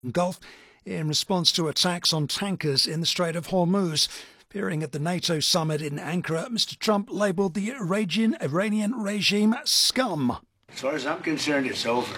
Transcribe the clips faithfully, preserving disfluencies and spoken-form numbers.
Gulf in response to attacks on tankers in the Strait of Hormuz. Appearing at the NATO summit in Ankara, Mister Trump labelled the Iranian, Iranian regime scum. As far as I'm concerned, it's over.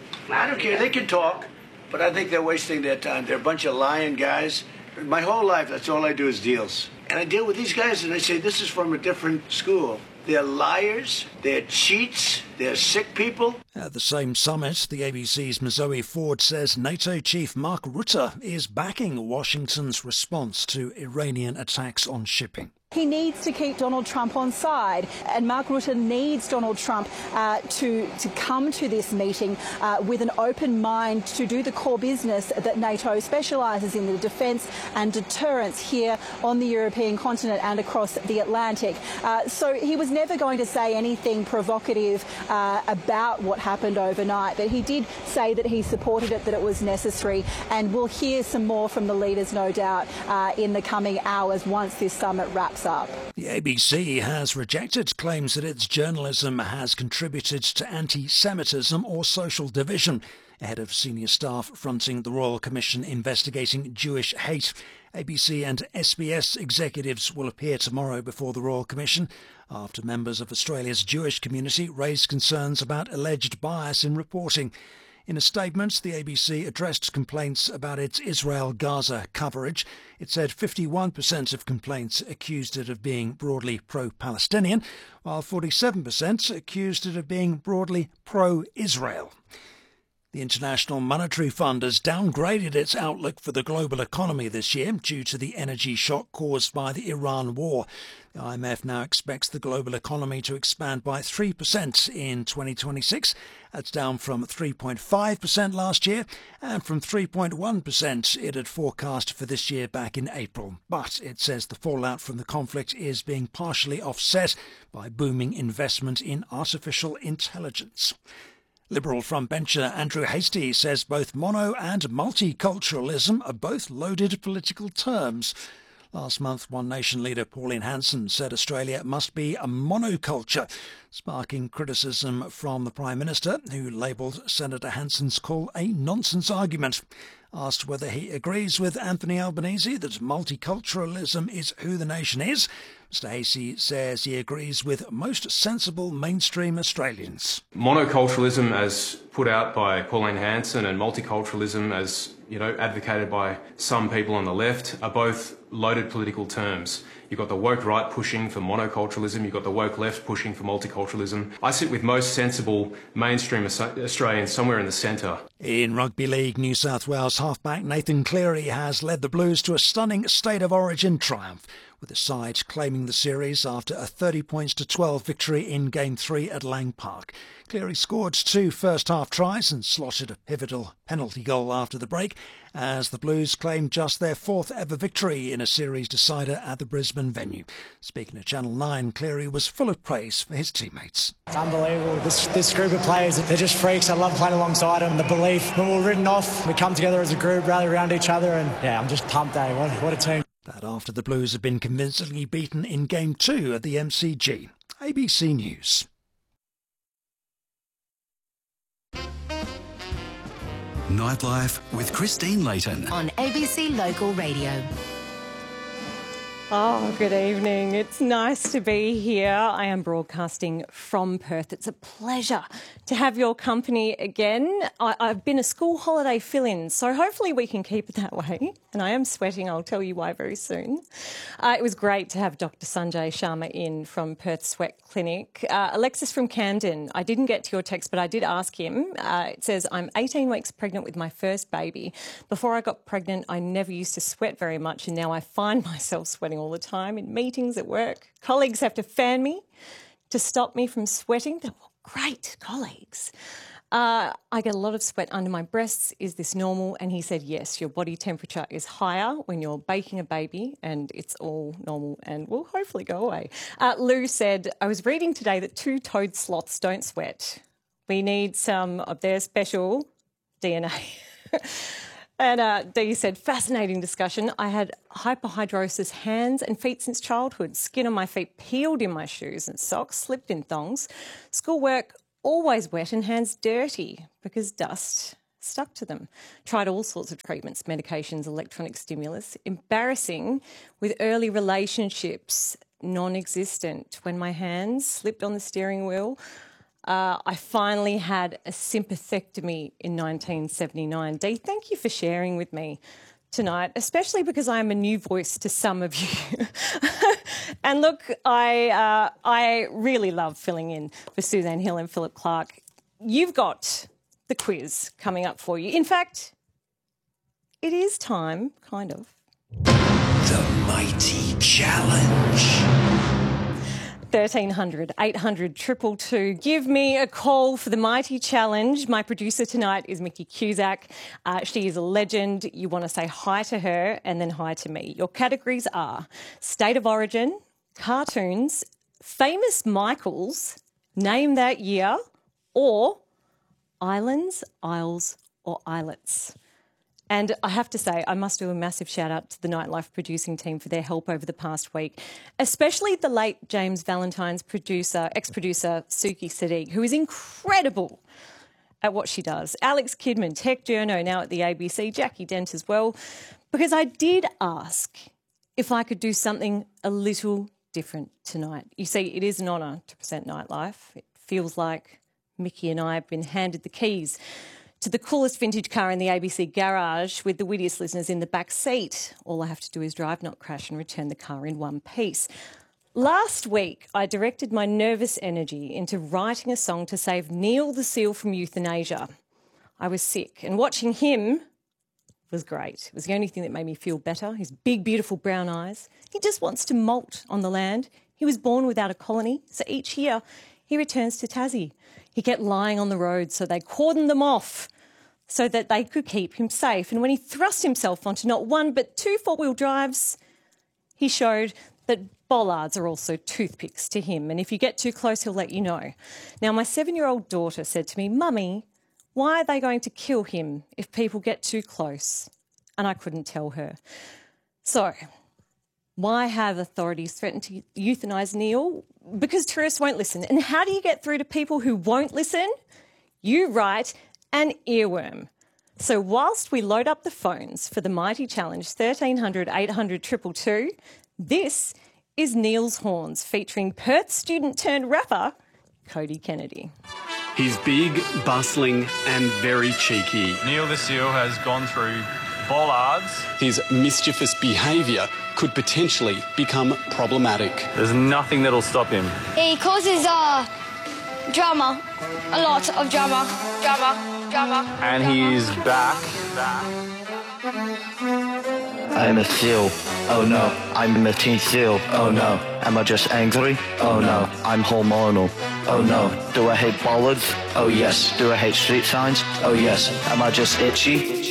I don't care. They can talk, but I think they're wasting their time. They're a bunch of lying guys. My whole life, that's all I do is deals. And I deal with these guys, and I say, this is from a different school. They're liars, they're cheats, they're sick people. At the same summit, the A B C's Zoe Ford says NATO chief Mark Rutte is backing Washington's response to Iranian attacks on shipping. He needs to keep Donald Trump on side, and Mark Rutte needs Donald Trump uh, to, to come to this meeting uh, with an open mind to do the core business that NATO specialises in, the defence and deterrence here on the European continent and across the Atlantic. Uh, so he was never going to say anything provocative uh, about what happened overnight, but he did say that he supported it, that it was necessary, and we'll hear some more from the leaders, no doubt, uh, in the coming hours once this summit wraps up. The A B C has rejected claims that its journalism has contributed to anti-Semitism or social division. Ahead of senior staff fronting the Royal Commission investigating Jewish hate, A B C and S B S executives will appear tomorrow before the Royal Commission after members of Australia's Jewish community raised concerns about alleged bias in reporting. In a statement, the A B C addressed complaints about its Israel-Gaza coverage. It said fifty-one percent of complaints accused it of being broadly pro-Palestinian, while forty-seven percent accused it of being broadly pro-Israel. The International Monetary Fund has downgraded its outlook for the global economy this year due to the energy shock caused by the Iran war. The I M F now expects the global economy to expand by three percent in twenty twenty-six. That's down from three point five percent last year and from three point one percent it had forecast for this year back in April. But it says the fallout from the conflict is being partially offset by booming investment in artificial intelligence. Liberal frontbencher Andrew Hastie says both mono and multiculturalism are both loaded political terms. Last month, One Nation leader Pauline Hanson said Australia must be a monoculture, sparking criticism from the Prime Minister, who labelled Senator Hanson's call a nonsense argument. Asked whether he agrees with Anthony Albanese that multiculturalism is who the nation is, Mister Hastie says he agrees with most sensible mainstream Australians. Monoculturalism, as put out by Pauline Hanson, and multiculturalism, as you know, advocated by some people on the left, are both loaded political terms. You've got the woke right pushing for monoculturalism, you've got the woke left pushing for multiculturalism. I sit with most sensible mainstream Australians somewhere in the centre. In Rugby League, New South Wales halfback Nathan Cleary has led the Blues to a stunning State of Origin triumph, with the side claiming the series after a thirty points to twelve victory in Game three at Lang Park. Cleary scored two first-half tries and slotted a pivotal penalty goal after the break, as the Blues claimed just their fourth-ever victory in a series decider at the Brisbane venue. Speaking to Channel nine, Cleary was full of praise for his teammates. It's unbelievable. This, this group of players, they're just freaks. I love playing alongside them. The belief, when we're written off, we come together as a group, rally around each other, and yeah, I'm just pumped, eh? What, what a team. That after the Blues have been convincingly beaten in Game two at the M C G. A B C News. Nightlife with Christine Layton on A B C Local Radio. Oh, good evening. It's nice to be here. I am broadcasting from Perth. It's a pleasure to have your company again. I, I've been a school holiday fill-in, so hopefully we can keep it that way. And I am sweating. I'll tell you why very soon. Uh, it was great to have Doctor Sanjay Sharma in from Perth Sweat Clinic. Uh, Alexis from Camden, I didn't get to your text, but I did ask him. Uh, it says, I'm eighteen weeks pregnant with my first baby. Before I got pregnant, I never used to sweat very much, and now I find myself sweating all the time in meetings at work. Colleagues have to fan me to stop me from sweating. They're great colleagues. Uh, I get a lot of sweat under my breasts. Is this normal? And he said, yes, your body temperature is higher when you're baking a baby, and it's all normal and will hopefully go away. Uh, Lou said, I was reading today that two-toed sloths don't sweat. We need some of their special D N A. And uh, Dee said, fascinating discussion. I had hyperhidrosis hands and feet since childhood. Skin on my feet peeled in my shoes and socks, slipped in thongs. Schoolwork always wet and hands dirty because dust stuck to them. Tried all sorts of treatments, medications, electronic stimulus. Embarrassing with early relationships, non-existent. When my hands slipped on the steering wheel, uh, I finally had a sympathectomy in nineteen seventy-nine. Dee, thank you for sharing with me tonight, especially because I am a new voice to some of you. And look, I uh, I really love filling in for Suzanne Hill and Philip Clark. You've got the quiz coming up for you. In fact, it is time, kind of. The Mighty Challenge. thirteen hundred, eight hundred, two two two. Give me a call for the Mighty Challenge. My producer tonight is Mickey Cusack. Uh, she is a legend. You want to say hi to her and then hi to me. Your categories are State of Origin, Cartoons, Famous Michaels, Name That Year, or Islands, Isles, or Islets. And I have to say, I must do a massive shout out to the Nightlife producing team for their help over the past week, especially the late James Valentine's producer, ex-producer Suki Sadiq, who is incredible at what she does. Alex Kidman, tech journo now at the A B C, Jackie Dent as well, because I did ask if I could do something a little different tonight. You see, it is an honour to present Nightlife. It feels like Mickey and I have been handed the keys to the coolest vintage car in the A B C garage with the wittiest listeners in the back seat. All I have to do is drive, not crash, and return the car in one piece. Last week, I directed my nervous energy into writing a song to save Neil the seal from euthanasia. I was sick, and watching him was great. It was the only thing that made me feel better. His big, beautiful brown eyes. He just wants to molt on the land. He was born without a colony, so each year he returns to Tassie. He kept lying on the road, so they cordoned them off so that they could keep him safe. And when he thrust himself onto not one but two four-wheel drives, he showed that bollards are also toothpicks to him. And if you get too close, he'll let you know. Now, my seven-year-old daughter said to me, "Mummy, why are they going to kill him if people get too close?" And I couldn't tell her. So, why have authorities threatened to euthanise Neil? Because tourists won't listen. And how do you get through to people who won't listen? You write an earworm. So whilst we load up the phones for the Mighty Challenge, thirteen hundred, eight hundred, two two two, this is Neil's Horns, featuring Perth student turned rapper, Cody Kennedy. He's big, bustling and very cheeky. Neil the Seal has gone through bollards. His mischievous behaviour could potentially become problematic. There's nothing that'll stop him. He causes uh, drama, a lot of drama, drama, drama. And drama. he's back. I'm a seal. Oh no. I'm a teen seal. Oh no. Am I just angry? Oh no. I'm hormonal. Oh no. Do I hate bollards? Oh yes. Do I hate street signs? Oh yes. Am I just itchy?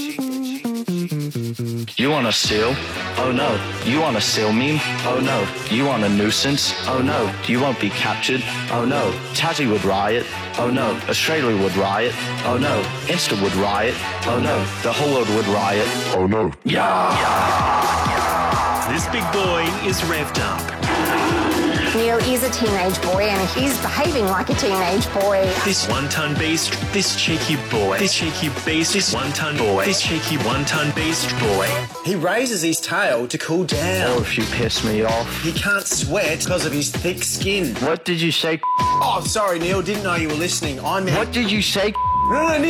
You want a seal? Oh no. You want a seal meme? Oh no. You want a nuisance? Oh no. You won't be captured? Oh no. Tassie would riot? Oh no. Australia would riot? Oh no. Insta would riot? Oh no. The whole world would riot? Oh no. Yeah! yeah. This big boy is revved up. Neil is a teenage boy and he's behaving like a teenage boy. This one-ton beast, this cheeky boy, this cheeky beast, this one-ton boy, this cheeky one-ton beast boy. He raises his tail to cool down. Or if you piss me off. He can't sweat because of his thick skin. What did you say? Oh, sorry, Neil. Didn't know you were listening. I meant... What did you say? No, no, Neil.